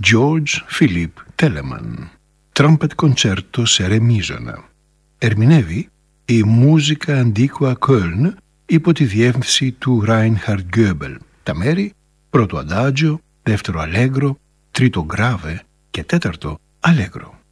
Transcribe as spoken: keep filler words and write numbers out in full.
George Philipp Telemann. Trumpet Concerto σε ρε μείζωνα. Ερμηνεύει η Musica Antiqua Köln υπό τη διεύθυνση του Reinhard Goebel. Τα μέρη: πρώτο αντάγιο, δεύτερο αλέγκρο, τρίτο γκράβε και τέταρτο αλέγκρο.